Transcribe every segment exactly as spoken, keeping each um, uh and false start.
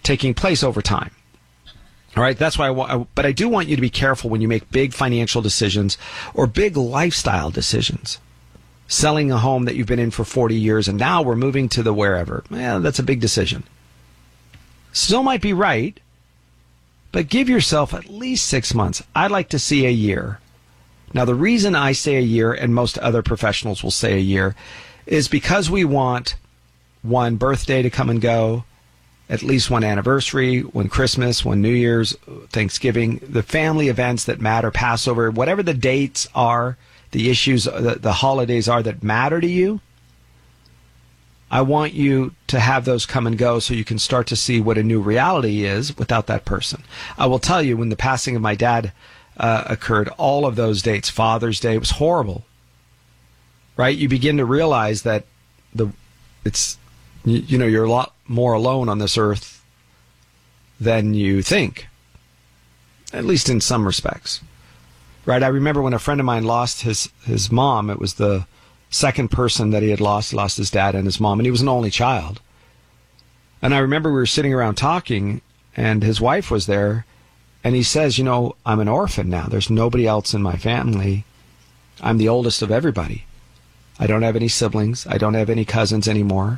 taking place over time. All right, that's why I want, but I do want you to be careful when you make big financial decisions or big lifestyle decisions. Selling a home that you've been in for forty years and now we're moving to the wherever. Yeah, that's a big decision. Still might be right, but give yourself at least six months. I'd like to see a year. Now, the reason I say a year, and most other professionals will say a year, is because we want one birthday to come and go, at least one anniversary, one Christmas, one New Year's, Thanksgiving, the family events that matter, Passover, whatever the dates are, the issues, the, the holidays are that matter to you. I want you to have those come and go so you can start to see what a new reality is without that person. I will tell you, when the passing of my dad uh, occurred, all of those dates, Father's Day, was horrible. Right? You begin to realize that the it's you, you know, you're a lot more alone on this earth than you think, at least in some respects. Right? I remember when a friend of mine lost his, his mom. It was the second person that he had lost. He lost his dad and his mom, and he was an only child. And I remember we were sitting around talking, and his wife was there, and he says, you know, I'm an orphan now. There's nobody else in my family. I'm the oldest of everybody. I don't have any siblings. I don't have any cousins anymore.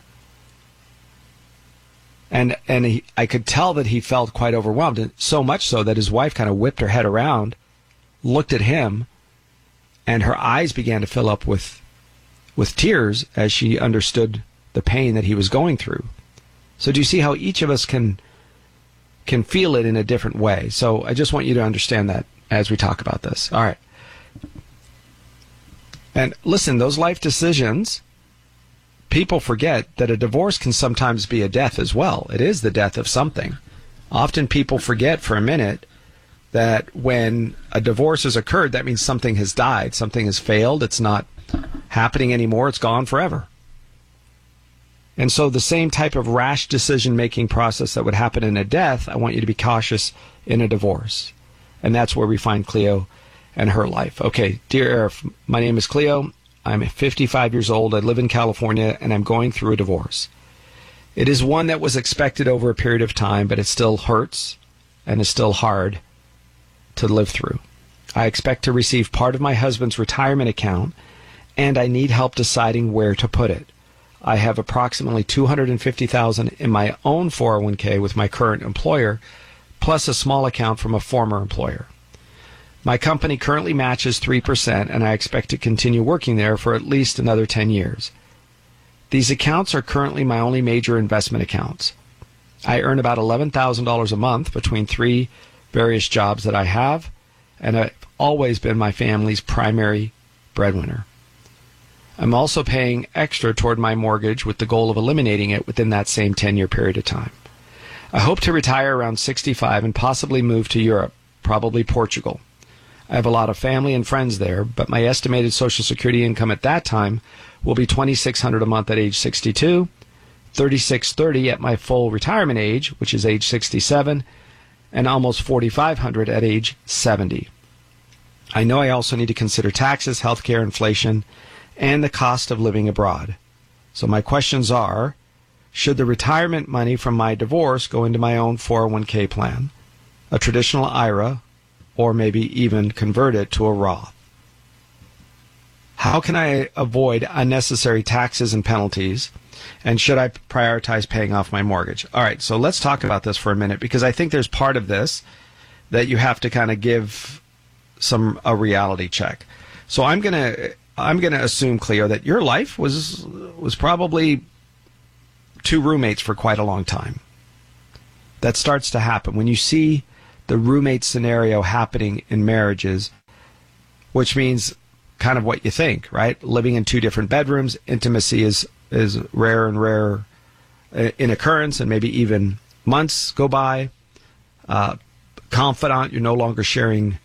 And and he, I could tell that he felt quite overwhelmed, and so much so that his wife kind of whipped her head around, looked at him, and her eyes began to fill up with with tears as she understood the pain that he was going through. So do you see how each of us can can feel it in a different way? So I just want you to understand that as we talk about this. All right. And listen, those life decisions, people forget that a divorce can sometimes be a death as well. It is the death of something. Often people forget for a minute that when a divorce has occurred, that means something has died, something has failed, it's not happening anymore, it's gone forever. And so the same type of rash decision-making process that would happen in a death, I want you to be cautious in a divorce. And that's where we find Cleo and her life. Okay, dear Arif, my name is Cleo. I'm fifty-five years old. I live in California, and I'm going through a divorce. It is one that was expected over a period of time, but it still hurts and is still hard to live through. I expect to receive part of my husband's retirement account, and I need help deciding where to put it. I have approximately two hundred fifty thousand dollars in my own four oh one k with my current employer, plus a small account from a former employer. My company currently matches three percent, and I expect to continue working there for at least another ten years. These accounts are currently my only major investment accounts. I earn about eleven thousand dollars a month between three various jobs that I have, and I've always been my family's primary breadwinner. I'm also paying extra toward my mortgage with the goal of eliminating it within that same ten-year period of time. I hope to retire around sixty-five and possibly move to Europe, probably Portugal. I have a lot of family and friends there, but my estimated Social Security income at that time will be twenty-six hundred dollars a month at age sixty-two, thirty-six thirty at my full retirement age, which is age sixty-seven, and almost forty-five hundred dollars at age seventy. I know I also need to consider taxes, healthcare, inflation, and the cost of living abroad. So my questions are, should the retirement money from my divorce go into my own four oh one k plan, a traditional I R A, or maybe even convert it to a Roth? How can I avoid unnecessary taxes and penalties? And should I prioritize paying off my mortgage? All right, so let's talk about this for a minute, because I think there's part of this that you have to kind of give some a reality check. So I'm gonna I'm gonna assume, Cleo, that your life was was probably two roommates for quite a long time. That starts to happen when you see the roommate scenario happening in marriages, which means kind of what you think, right? Living in two different bedrooms, intimacy is is rare and rare in occurrence, and maybe even months go by. Uh, confidant, you're no longer sharing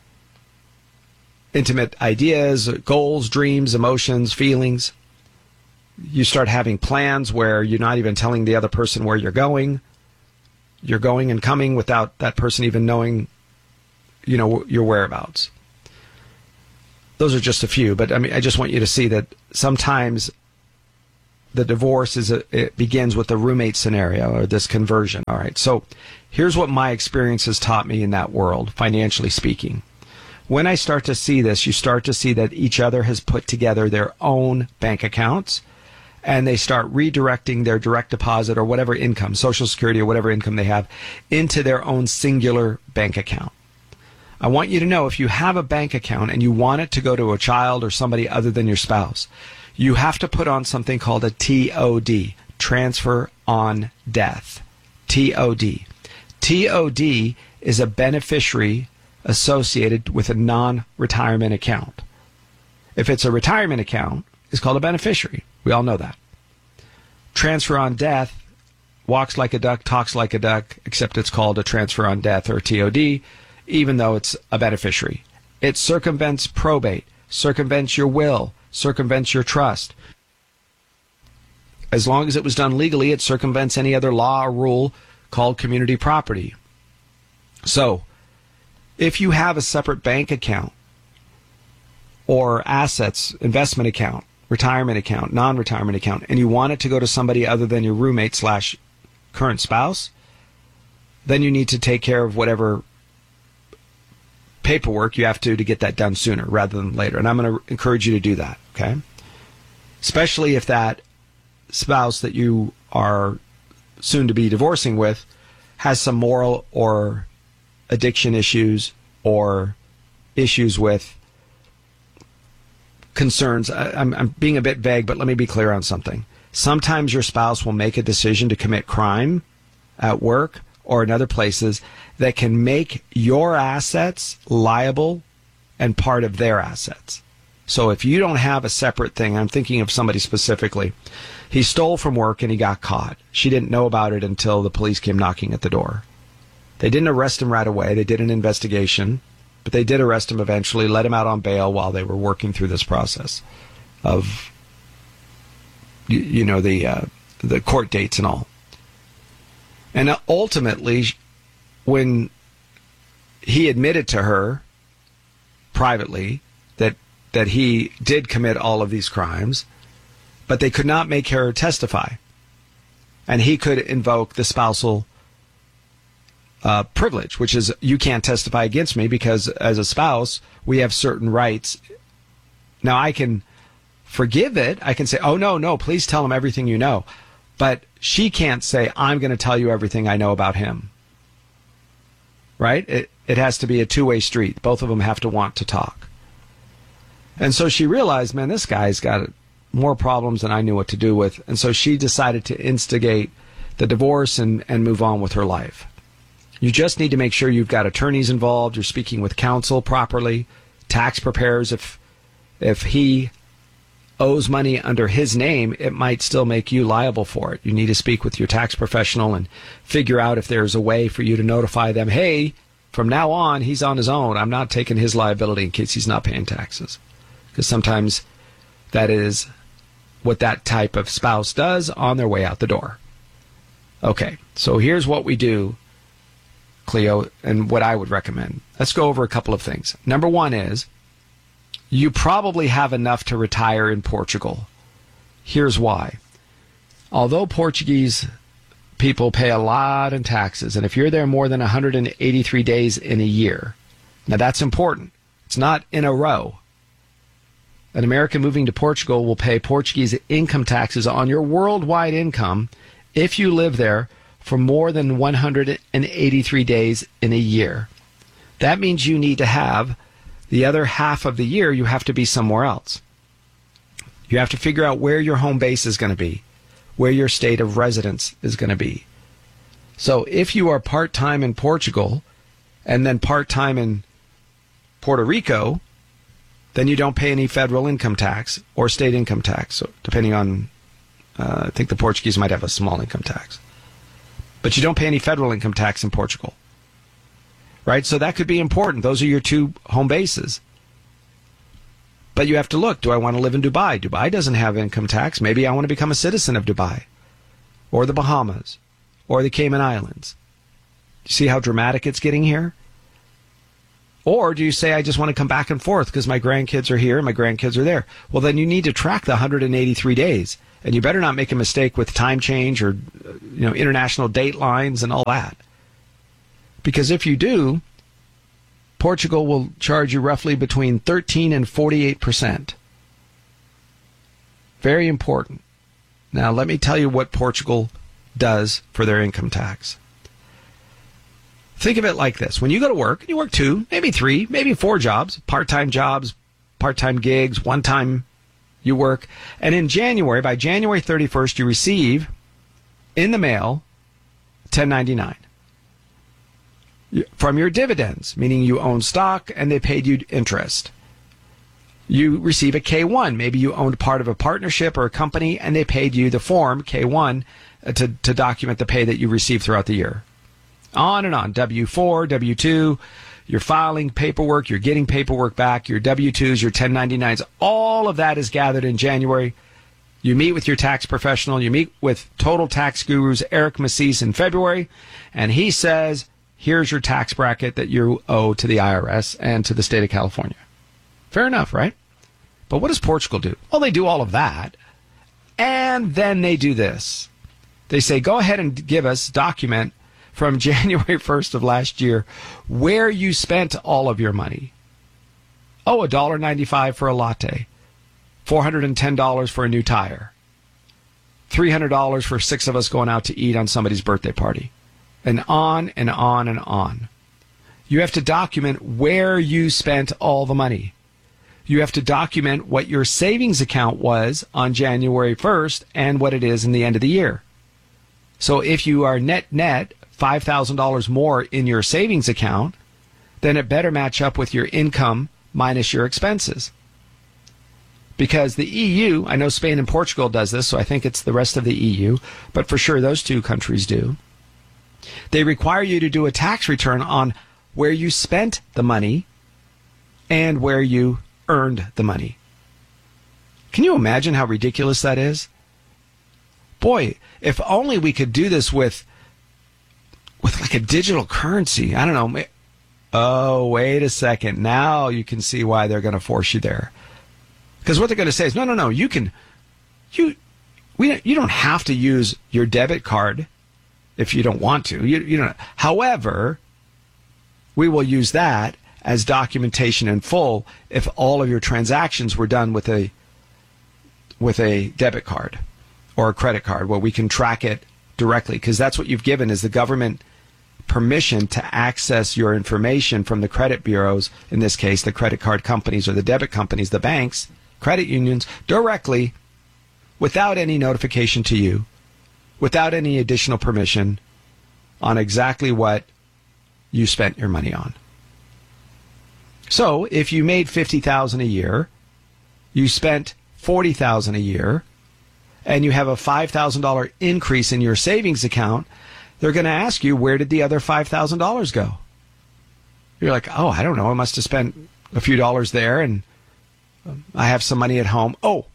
intimate ideas, goals, dreams, emotions, feelings. You start having plans where you're not even telling the other person where you're going. You're going and coming without that person even knowing, you know, your whereabouts. Those are just a few, but I mean, I just want you to see that sometimes the divorce is a, it begins with the roommate scenario or this conversion. All right. So here's what my experience has taught me in that world, financially speaking. When I start to see this, you start to see that each other has put together their own bank accounts, and they start redirecting their direct deposit or whatever income, Social Security or whatever income they have, into their own singular bank account. I want you to know, if you have a bank account and you want it to go to a child or somebody other than your spouse, you have to put on something called a T O D, Transfer on Death. T O D. T O D is a beneficiary associated with a non-retirement account. If it's a retirement account, it's called a beneficiary. We all know that. Transfer on Death walks like a duck, talks like a duck, except it's called a transfer on death or T O D, even though it's a beneficiary. It circumvents probate, circumvents your will, circumvents your trust. As long as it was done legally, it circumvents any other law or rule called community property. So, if you have a separate bank account or assets, investment account, retirement account, non-retirement account, and you want it to go to somebody other than your roommate slash current spouse, then you need to take care of whatever paperwork you have to to get that done sooner rather than later. And I'm going to encourage you to do that, okay? Especially if that spouse that you are soon to be divorcing with has some moral or addiction issues or issues with concerns. I, I'm, I'm being a bit vague, but let me be clear on something. Sometimes your spouse will make a decision to commit crime at work or in other places that can make your assets liable and part of their assets. So if you don't have a separate thing, I'm thinking of somebody specifically. He stole from work and he got caught. She didn't know about it until the police came knocking at the door. They didn't arrest him right away. They did an investigation, but they did arrest him eventually, let him out on bail while they were working through this process of, you, you know, the uh, the court dates and all. And ultimately, when he admitted to her privately that that he did commit all of these crimes, but they could not make her testify. And he could invoke the spousal uh, privilege, which is, you can't testify against me because as a spouse, we have certain rights. Now, I can forgive it. I can say, oh, no, no, please tell him everything you know. But she can't say, I'm going to tell you everything I know about him. Right? It, it has to be a two-way street. Both of them have to want to talk. And so she realized, man, this guy's got more problems than I knew what to do with. And so she decided to instigate the divorce and, and move on with her life. You just need to make sure you've got attorneys involved. You're speaking with counsel properly, tax preparers. If, if he owes money under his name, it might still make you liable for it. You need to speak with your tax professional and figure out if there's a way for you to notify them, hey, from now on, he's on his own. I'm not taking his liability in case he's not paying taxes. Because sometimes that is what that type of spouse does on their way out the door. Okay, so here's what we do, Cleo, and what I would recommend. Let's go over a couple of things. Number one is, you probably have enough to retire in Portugal. Here's why. Although Portuguese people pay a lot in taxes, and if you're there more than one hundred eighty-three days in a year, now that's important. It's not in a row. An American moving to Portugal will pay Portuguese income taxes on your worldwide income if you live there for more than one hundred eighty-three days in a year. That means you need to have the other half of the year, you have to be somewhere else. You have to figure out where your home base is going to be, where your state of residence is going to be. So if you are part-time in Portugal and then part-time in Puerto Rico, then you don't pay any federal income tax or state income tax, so depending on, uh, I think the Portuguese might have a small income tax. But you don't pay any federal income tax in Portugal. Right? So that could be important. Those are your two home bases. But you have to look, do I want to live in Dubai? Dubai doesn't have income tax. Maybe I want to become a citizen of Dubai or the Bahamas or the Cayman Islands. You see how dramatic it's getting here? Or do you say, I just want to come back and forth because my grandkids are here and my grandkids are there? Well, then you need to track the one hundred eighty-three days. And you better not make a mistake with time change or, you know, international date lines and all that. Because if you do, Portugal will charge you roughly between thirteen and forty-eight percent. Very important. Now, let me tell you what Portugal does for their income tax. Think of it like this. When you go to work, you work two, maybe three, maybe four jobs, part-time jobs, part-time gigs, one time you work. And in January, by January thirty-first, you receive in the mail ten ninety-nine from your dividends, meaning you own stock and they paid you interest. You receive a K one. Maybe you owned part of a partnership or a company and they paid you the form K one to, to document the pay that you received throughout the year. On and on. W four, W two, you're filing paperwork, you're getting paperwork back, your W twos, your ten ninety-nines, all of that is gathered in January. You meet with your tax professional, you meet with Total Tax Gurus Eric Massis in February, and he says, here's your tax bracket that you owe to the I R S and to the state of California. Fair enough, right? But what does Portugal do? Well, they do all of that, and then they do this. They say, go ahead and give us, document from January first of last year where you spent all of your money. Oh, one dollar ninety-five for a latte, four hundred ten dollars for a new tire, three hundred dollars for six of us going out to eat on somebody's birthday party, and on and on and on. You have to document where you spent all the money. You have to document what your savings account was on January first and what it is in the end of the year. So if you are net net five thousand dollars more in your savings account, then it better match up with your income minus your expenses. Because the E U, I know Spain and Portugal does this, so I think it's the rest of the E U, but for sure those two countries do. They require you to do a tax return on where you spent the money and where you earned the money. Can you imagine how ridiculous that is? Boy, if only we could do this with with like a digital currency. I don't know. Oh, wait a second. Now you can see why they're going to force you there. Because what they're going to say is, no, no, no, you can, you, we, you don't have to use your debit card if you don't want to. You, you don't. However, we will use that as documentation in full if all of your transactions were done with a with a debit card or a credit card, where we can track it directly, because that's what you've given is the government permission to access your information from the credit bureaus, in this case the credit card companies or the debit companies, the banks, credit unions, directly without any notification to you, without any additional permission on exactly what you spent your money on. So if you made fifty thousand dollars a year, you spent forty thousand dollars a year, and you have a five thousand dollars increase in your savings account, they're going to ask you, where did the other five thousand dollars go? You're like, oh, I don't know. I must have spent a few dollars there, and I have some money at home. Oh,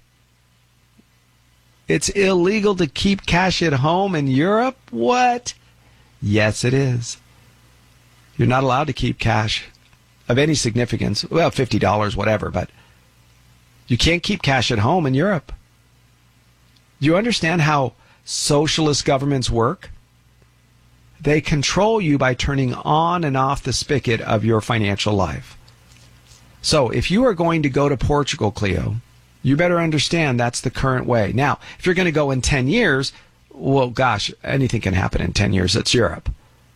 it's illegal to keep cash at home in Europe? What? Yes, it is. You're not allowed to keep cash of any significance. Well, fifty dollars, whatever, but you can't keep cash at home in Europe. Do you understand how socialist governments work? They control you by turning on and off the spigot of your financial life. So if you are going to go to Portugal, Cleo, you better understand that's the current way. Now, if you're going to go in ten years, well, gosh, anything can happen in ten years. It's Europe.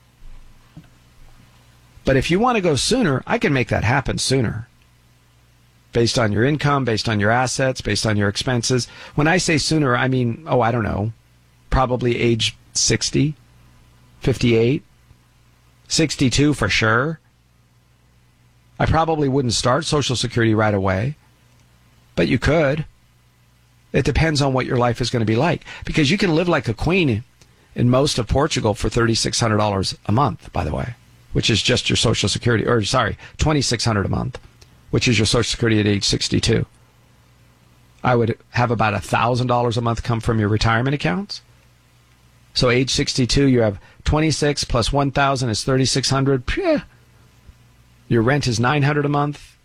But if you want to go sooner, I can make that happen sooner. Based on your income, based on your assets, based on your expenses. When I say sooner, I mean, oh, I don't know, probably age sixty, fifty-eight, sixty-two for sure. I probably wouldn't start Social Security right away, but you could. It depends on what your life is going to be like, because you can live like a queen in most of Portugal for three thousand six hundred dollars a month, by the way, which is just your Social Security, or sorry, two thousand six hundred dollars a month, which is your Social Security at age sixty-two. I would have about one thousand dollars a month come from your retirement accounts. So age sixty-two, you have twenty-six plus one thousand is three thousand six hundred dollars. Your rent is nine hundred dollars a month.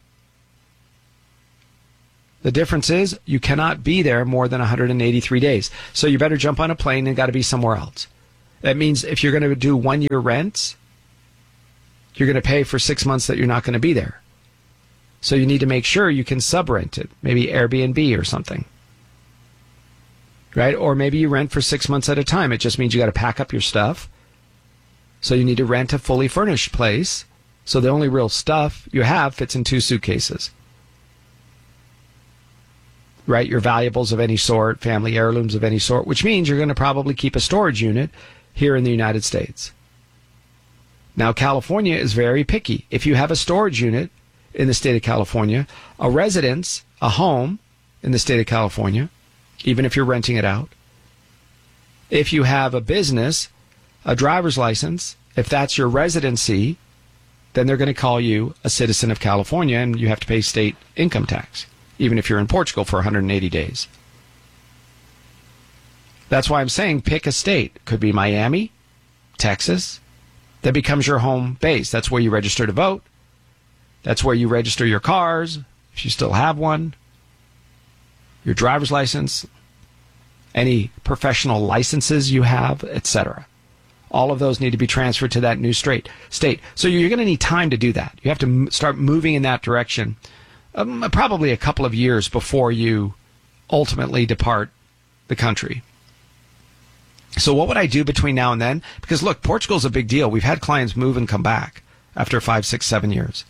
The difference is you cannot be there more than one hundred eighty-three days. So you better jump on a plane and got to be somewhere else. That means if you're going to do one-year rents, you're going to pay for six months that you're not going to be there. So you need to make sure you can sub-rent it, maybe Airbnb or something. Right? Or maybe you rent for six months at a time. It just means you got to pack up your stuff. So you need to rent a fully furnished place. So the only real stuff you have fits in two suitcases. Right? Your valuables of any sort, family heirlooms of any sort, which means you're going to probably keep a storage unit here in the United States. Now, California is very picky. If you have a storage unit in the state of California, a residence, a home in the state of California, even if you're renting it out, if you have a business, a driver's license, if that's your residency, then they're going to call you a citizen of California and you have to pay state income tax, even if you're in Portugal for one hundred eighty days. That's why I'm saying pick a state. Could be Miami, Texas. That becomes your home base. That's where you register to vote. That's where you register your cars, if you still have one, your driver's license, any professional licenses you have, et cetera. All of those need to be transferred to that new state. State. So you're going to need time to do that. You have to m- start moving in that direction, um, probably a couple of years before you ultimately depart the country. So what would I do between now and then? Because look, Portugal's a big deal. We've had clients move and come back after five, six, seven years.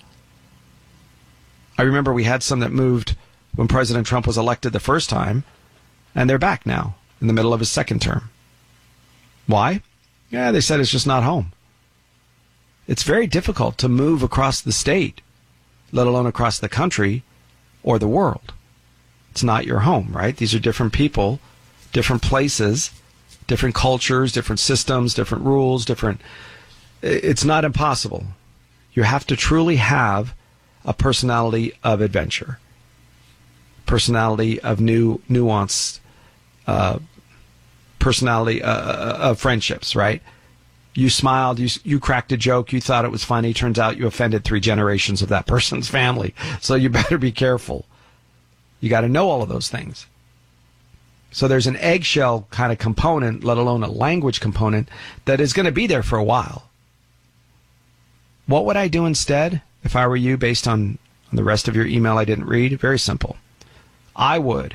I remember we had some that moved when President Trump was elected the first time, and they're back now in the middle of his second term. Why? Yeah, they said it's just not home. It's very difficult to move across the state, let alone across the country or the world. It's not your home, right? These are different people, different places, different cultures, different systems, different rules, different... It's not impossible. You have to truly have a personality of adventure, personality of new, nuanced, uh, personality uh, of friendships, right? You smiled, you you cracked a joke, you thought it was funny. Turns out you offended three generations of that person's family. So you better be careful. You got to know all of those things. So there's an eggshell kind of component, let alone a language component, that is going to be there for a while. What would I do instead if I were you, based on, on the rest of your email I didn't read? Very simple. I would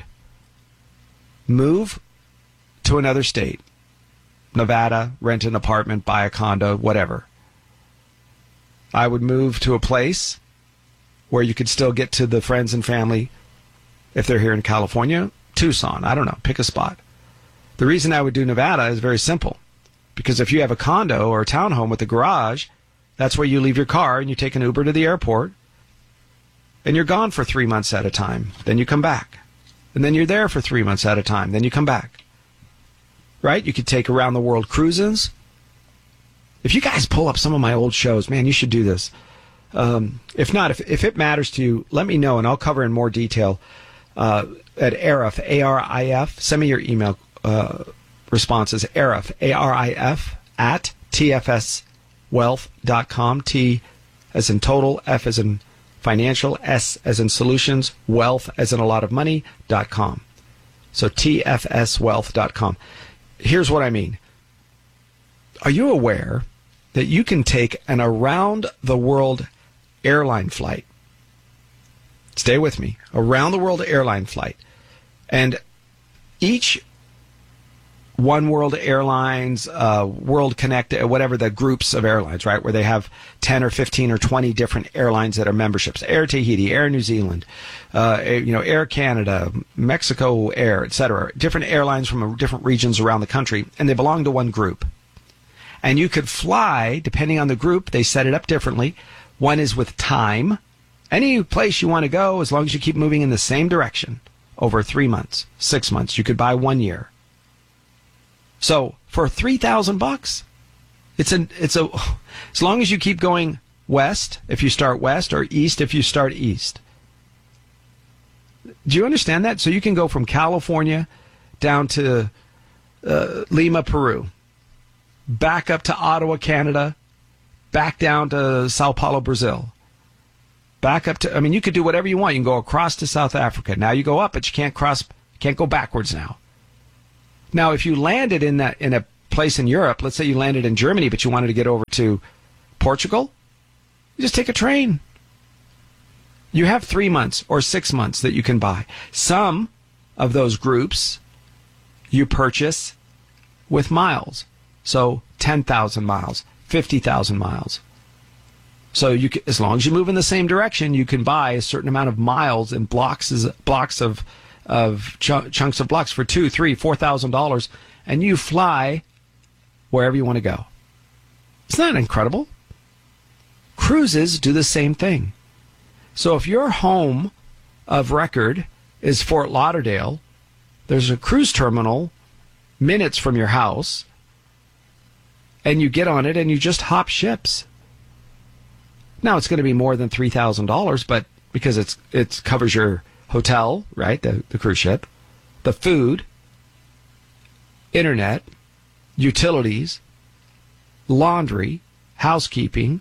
move to another state, Nevada, rent an apartment, buy a condo, whatever. I would move to a place where you could still get to the friends and family if they're here in California. Tucson, I don't know, pick a spot. The reason I would do Nevada is very simple. Because if you have a condo or a townhome with a garage, that's where you leave your car and you take an Uber to the airport and you're gone for three months at a time. Then you come back. And then you're there for three months at a time. Then you come back. Right? You could take around the world cruises. If you guys pull up some of my old shows, man, you should do this. Um, if not, if, if it matters to you, let me know and I'll cover in more detail uh, at Arif, A R I F. Send me your email uh, responses. Arif, A R I F, at T F S wealth dot com. T as in total, F as in financial, S as in solutions, wealth as in a lot of money, dot com. So T F S wealth dot com. Here's what I mean. Are you aware that you can take an around-the-world airline flight? Stay with me. Around-the-world airline flight. And each One World Airlines, uh, World Connect, whatever the groups of airlines, right, where they have ten or fifteen or twenty different airlines that are memberships. Air Tahiti, Air New Zealand, uh, you know, Air Canada, Mexico Air, et cetera. Different airlines from different regions around the country, and they belong to one group. And you could fly, depending on the group, they set it up differently. One is with time. Any place you want to go, as long as you keep moving in the same direction, over three months, six months, you could buy one year. So for three thousand bucks, it's an it's a as long as you keep going west if you start west or east if you start east. Do you understand that? So you can go from California down to uh, Lima, Peru, back up to Ottawa, Canada, back down to Sao Paulo, Brazil, back up to, I mean, you could do whatever you want. You can go across to South Africa. Now you go up, but you can't cross, can't go backwards now. Now, if you landed in that, in a place in Europe, let's say you landed in Germany, but you wanted to get over to Portugal, you just take a train. You have three months or six months that you can buy. Some of those groups you purchase with miles. So ten thousand miles, fifty thousand miles. So you can, as long as you move in the same direction, you can buy a certain amount of miles and blocks, blocks of, of ch- chunks of blocks for two, three, four thousand dollars, and you fly wherever you want to go. Isn't that incredible? Cruises do the same thing. So if your home of record is Fort Lauderdale, there's a cruise terminal minutes from your house, and you get on it and you just hop ships. Now it's going to be more than three thousand dollars, but because it's it covers your hotel, right, the, the cruise ship, the food, internet, utilities, laundry, housekeeping,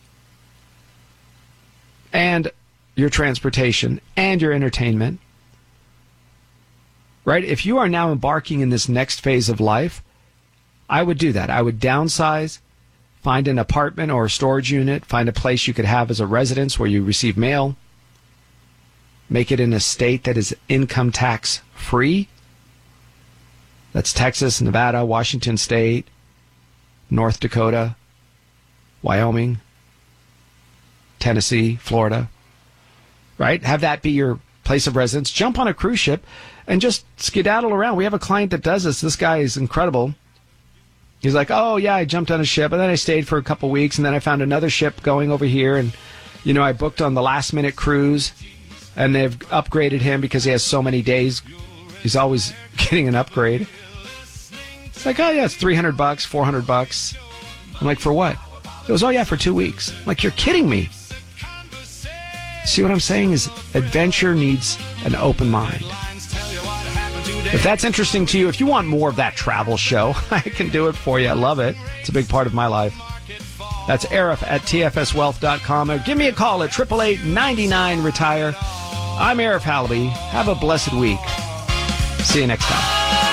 and your transportation and your entertainment. Right? If you are now embarking in this next phase of life, I would do that. I would downsize, find an apartment or a storage unit, find a place you could have as a residence where you receive mail, make it in a state that is income tax free. That's Texas, Nevada, Washington State, North Dakota, Wyoming, Tennessee, Florida. Right? Have that be your place of residence. Jump on a cruise ship and just skedaddle around. We have a client that does this. This guy is incredible. He's like, oh, yeah, I jumped on a ship, and then I stayed for a couple weeks, and then I found another ship going over here, and, you know, I booked on the last-minute cruise, and they've upgraded him because he has so many days. He's always getting an upgrade. It's like, oh, yeah, it's three hundred bucks, four hundred bucks. I'm like, for what? He goes, oh, yeah, for two weeks. I'm like, you're kidding me. See what I'm saying is adventure needs an open mind. If that's interesting to you, if you want more of that travel show, I can do it for you. I love it. It's a big part of my life. That's Arif at T F S wealth dot com. Or give me a call at eight eight eight, nine nine, retire. I'm Arif Halaby. Have a blessed week. See you next time.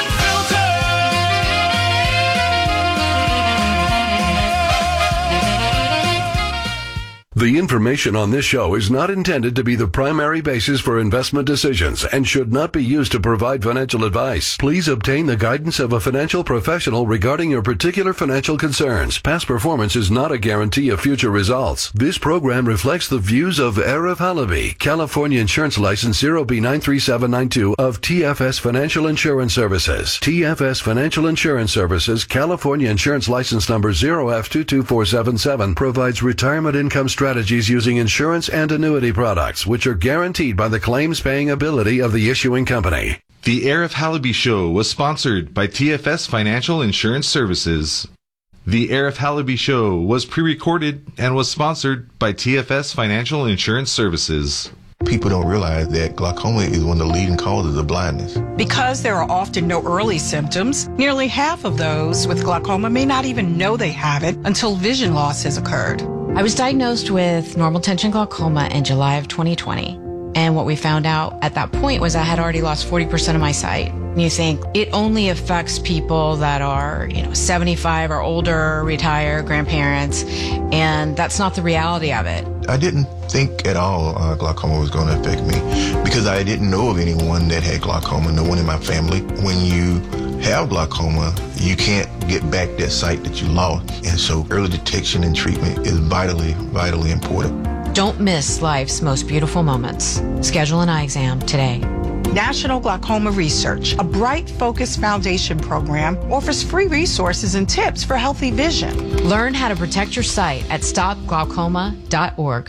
The information on this show is not intended to be the primary basis for investment decisions and should not be used to provide financial advice. Please obtain the guidance of a financial professional regarding your particular financial concerns. Past performance is not a guarantee of future results. This program reflects the views of Arif Halaby, California Insurance License zero B nine three seven nine two of T F S Financial Insurance Services. T F S Financial Insurance Services, California Insurance License number zero F two two four seven seven, provides retirement income strategies using insurance and annuity products, which are guaranteed by the claims-paying ability of the issuing company. The Arif Halaby Show was sponsored by T F S Financial Insurance Services. The Arif Halaby Show was pre-recorded and was sponsored by T F S Financial Insurance Services. People don't realize that glaucoma is one of the leading causes of blindness. Because there are often no early symptoms, nearly half of those with glaucoma may not even know they have it until vision loss has occurred. I was diagnosed with normal tension glaucoma in July of twenty twenty. And what we found out at that point was I had already lost forty percent of my sight. And you think it only affects people that are, you know, seventy-five or older, retired, grandparents. And that's not the reality of it. I didn't think at all uh, glaucoma was going to affect me because I didn't know of anyone that had glaucoma, no one in my family. When you have glaucoma, you can't get back that sight that you lost. And so early detection and treatment is vitally, vitally important. Don't miss life's most beautiful moments. Schedule an eye exam today. National Glaucoma Research, a Bright Focus Foundation program, offers free resources and tips for healthy vision. Learn how to protect your sight at stop glaucoma dot org.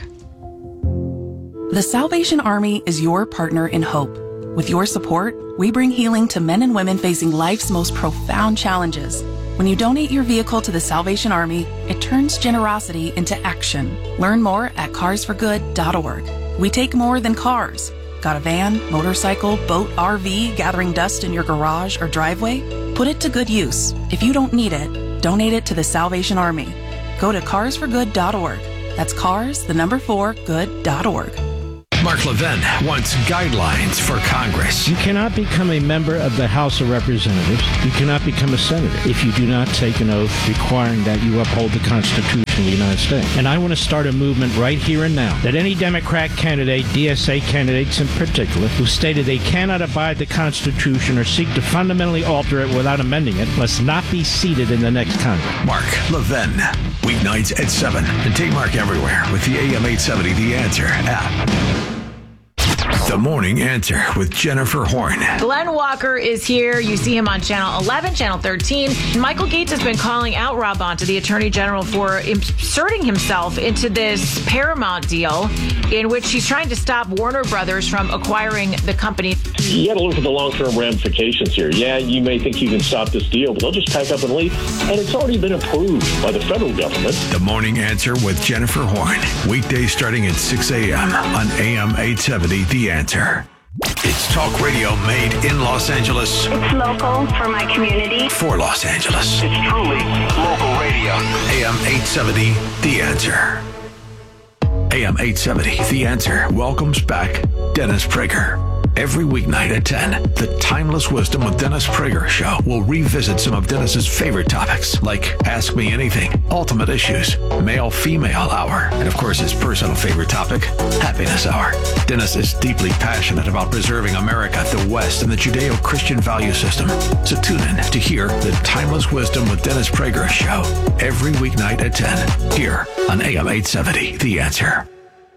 The Salvation Army is your partner in hope. With your support, we bring healing to men and women facing life's most profound challenges. When you donate your vehicle to the Salvation Army, it turns generosity into action. Learn more at cars for good dot org. We take more than cars. Got a van, motorcycle, boat, R V gathering dust in your garage or driveway? Put it to good use. If you don't need it, donate it to the Salvation Army. Go to cars for good dot org. That's cars, the number four, good dot org. Mark Levin wants guidelines for Congress. You cannot become a member of the House of Representatives. You cannot become a senator if you do not take an oath requiring that you uphold the Constitution of the United States. And I want to start a movement right here and now that any Democrat candidate, D S A candidates in particular, who stated they cannot abide the Constitution or seek to fundamentally alter it without amending it must not be seated in the next Congress. Mark Levin, weeknights at seven. And take Mark everywhere with the A M eight seventy The Answer app. The Morning Answer with Jennifer Horn. Glenn Walker is here. You see him on Channel eleven, Channel thirteen. Michael Gates has been calling out Rob Bonta, the Attorney General, for inserting himself into this Paramount deal in which he's trying to stop Warner Brothers from acquiring the company. You got to look at the long-term ramifications here. Yeah, you may think you can stop this deal, but they'll just pack up and leave. And it's already been approved by the federal government. The Morning Answer with Jennifer Horn. Weekdays starting at six a.m. on A M eight seventy The Answer. It's talk radio made in Los Angeles. It's local for my community. For Los Angeles. It's truly local radio. A M eight seventy The Answer. A M eight seventy The Answer welcomes back Dennis Prager. Every weeknight at ten, the Timeless Wisdom with Dennis Prager show will revisit some of Dennis's favorite topics, like Ask Me Anything, Ultimate Issues, Male-Female Hour, and of course his personal favorite topic, Happiness Hour. Dennis is deeply passionate about preserving America, the West, and the Judeo-Christian value system. So tune in to hear the Timeless Wisdom with Dennis Prager show every weeknight at ten, here on A M eight seventy The Answer.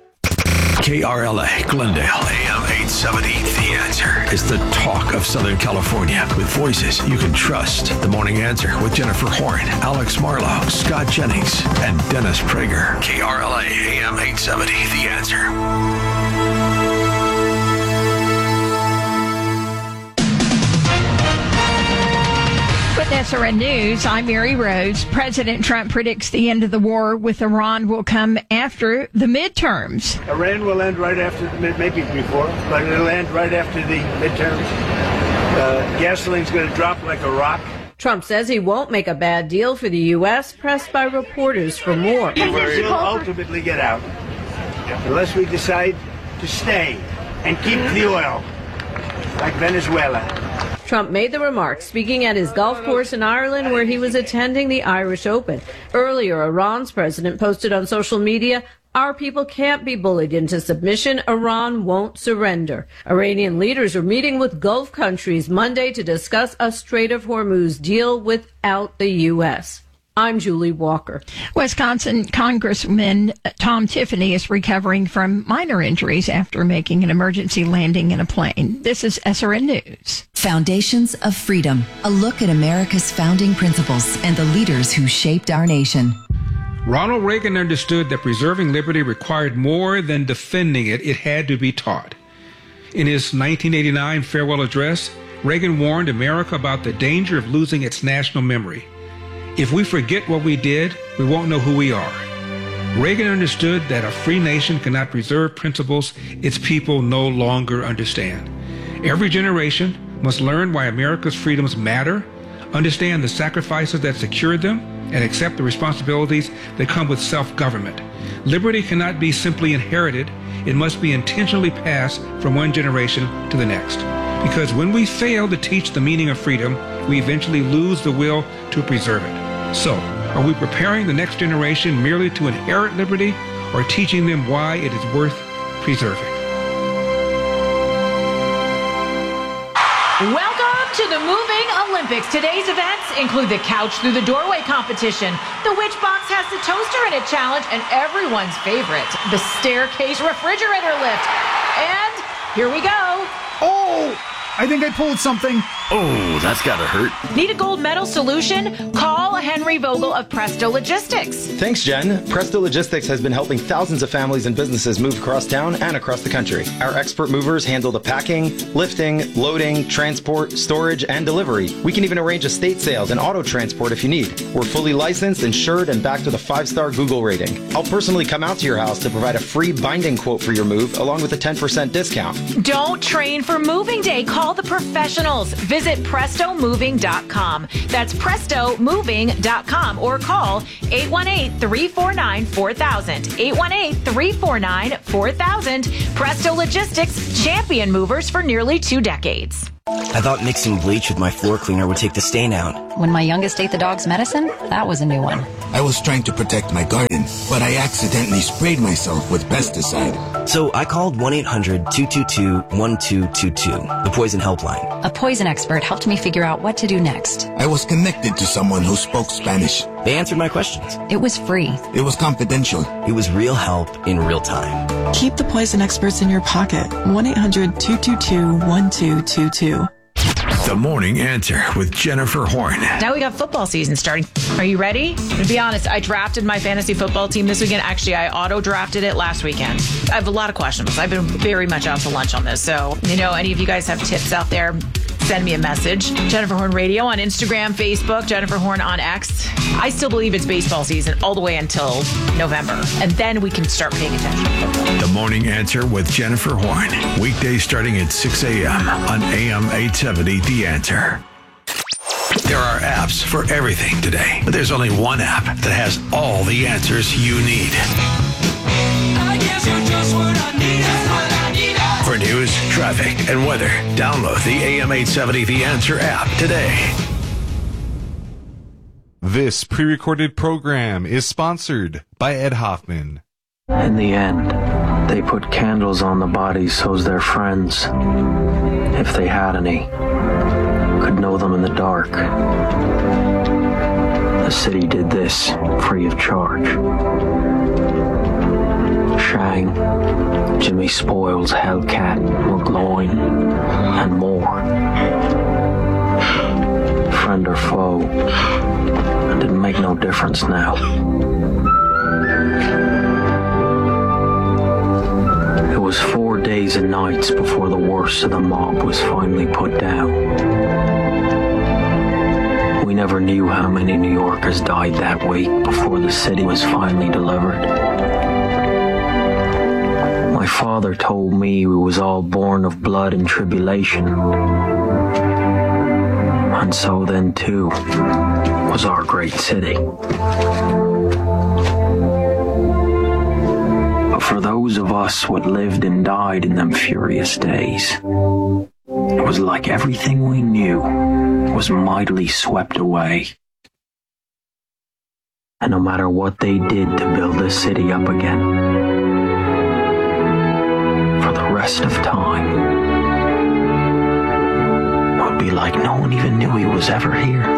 K R L A Glendale, A M eight seventy The Answer is the talk of Southern California with voices you can trust. The Morning Answer with Jennifer Horn, Alex Marlowe, Scott Jennings, and Dennis Prager. K R L A, A M eight seventy The Answer. With S R N News, I'm Mary Rose. President Trump predicts the end of the war with Iran will come after the midterms. Iran will end right after the mid, maybe before, but it'll end right after the midterms. Uh, gasoline's going to drop like a rock. Trump says he won't make a bad deal for the U S, pressed by reporters for more. We'll ultimately get out, unless we decide to stay and keep the oil, like Venezuela. Trump made the remarks speaking at his golf course in Ireland where he was attending the Irish Open. Earlier, Iran's president posted on social media, "Our people can't be bullied into submission. Iran won't surrender." Iranian leaders are meeting with Gulf countries Monday to discuss a Strait of Hormuz deal without the U S. I'm Julie Walker. Wisconsin Congressman Tom Tiffany is recovering from minor injuries after making an emergency landing in a plane. This is S R N News. Foundations of Freedom, a look at America's founding principles and the leaders who shaped our nation. Ronald Reagan understood that preserving liberty required more than defending it. It had to be taught. In his nineteen eighty-nine farewell address, Reagan warned America about the danger of losing its national memory. If we forget what we did, we won't know who we are. Reagan understood that a free nation cannot preserve principles its people no longer understand. Every generation must learn why America's freedoms matter, understand the sacrifices that secured them, and accept the responsibilities that come with self-government. Liberty cannot be simply inherited. It must be intentionally passed from one generation to the next. Because when we fail to teach the meaning of freedom, we eventually lose the will to preserve it. So, are we preparing the next generation merely to inherit liberty, or teaching them why it is worth preserving? Welcome to the Moving Olympics. Today's events include the Couch Through the Doorway competition, the Which Box Has the Toaster in It challenge, and everyone's favorite, the Staircase Refrigerator Lift. And here we go. Oh, I think I pulled something. Oh, that's gotta hurt. Need a gold medal solution? Call Henry Vogel of Presto Logistics. Thanks, Jen. Presto Logistics has been helping thousands of families and businesses move across town and across the country. Our expert movers handle the packing, lifting, loading, transport, storage, and delivery. We can even arrange estate sales and auto transport if you need. We're fully licensed, insured, and backed with a five-star Google rating. I'll personally come out to your house to provide a free binding quote for your move, along with a ten percent discount. Don't train for moving day. Call the professionals. Visit presto moving dot com. That's presto moving dot com or call eight one eight, three four nine, four thousand. eight one eight, three four nine, four thousand. Presto Logistics, champion movers for nearly two decades. I thought mixing bleach with my floor cleaner would take the stain out. When my youngest ate the dog's medicine, that was a new one. I was trying to protect my garden, but I accidentally sprayed myself with pesticide. So I called one eight hundred, two two two, one two two two, the poison helpline. A poison expert helped me figure out what to do next. I was connected to someone who spoke Spanish. They answered my questions. It was free. It was confidential. It was real help in real time. Keep the poison experts in your pocket. one eight hundred, two two two, one two two two. The Morning Answer with Jennifer Horn. Now we got football season starting. Are you ready? To be honest, I drafted my fantasy football team this weekend. Actually, I auto-drafted it last weekend. I have a lot of questions. I've been very much out to lunch on this. So, you know, any of you guys have tips out there, send me a message. Jennifer Horn Radio on Instagram, Facebook, Jennifer Horn on X. I still believe it's baseball season all the way until November. And then we can start paying attention to football. The Morning Answer with Jennifer Horn. Weekdays starting at six a.m. on A M eight seventy, The Answer. There are apps for everything today, but there's only one app that has all the answers you need. I guess you're just what I need, that's what I need. For news, traffic, and weather, download the A M eight seventy The Answer app today. This pre-recorded program is sponsored by Ed Hoffman. In the end, they put candles on the bodies so's their friends, if they had any, could know them in the dark. The city did this free of charge. Shang, Jimmy Spoils, Hellcat, McGloin, and more. Friend or foe, it didn't make no difference now. It was four days and nights before the worst of the mob was finally put down. We never knew how many New Yorkers died that week before the city was finally delivered. My father told me we was all born of blood and tribulation. And so then, too, was our great city. But for those of us what lived and died in them furious days, it was like everything we knew was mightily swept away. And no matter what they did to build the city up again, for the rest of time, it would be like no one even knew he was ever here.